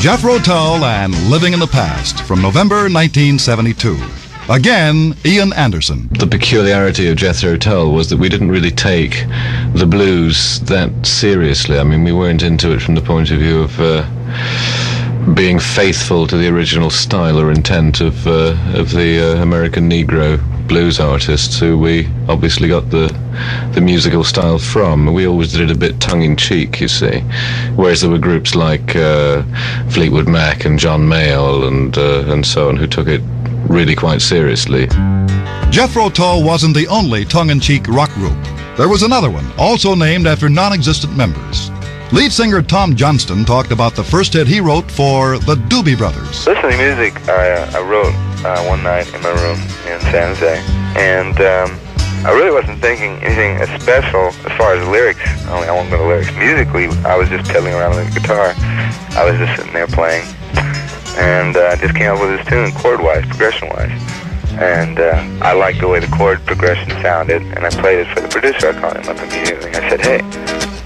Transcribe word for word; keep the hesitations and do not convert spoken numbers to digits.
Jethro Tull and Living in the Past from November nineteen seventy-two. Again, Ian Anderson. The peculiarity of Jethro Tull was that we didn't really take the blues that seriously. I mean, we weren't into it from the point of view of uh, being faithful to the original style or intent of uh, of the uh, American Negro blues artists who we obviously got the the musical style from. We always did it a bit tongue-in-cheek, you see, whereas there were groups like uh, Fleetwood Mac and John Mayall and uh, and so on who took it really quite seriously. Jethro Tull wasn't the only tongue-in-cheek rock group. There was another one, also named after non-existent members. Lead singer Tom Johnston talked about the first hit he wrote for the Doobie Brothers. Listening to music, I, uh, I wrote uh, one night in my room in San Jose, and um, I really wasn't thinking anything special as far as lyrics. I mean, I won't go to lyrics. Musically, I was just pedaling around with the guitar. I was just sitting there playing, and I uh, just came up with this tune, chord-wise, progression-wise. And uh, I liked the way the chord progression sounded, and I played it for the producer. I called him up immediately. I said, hey,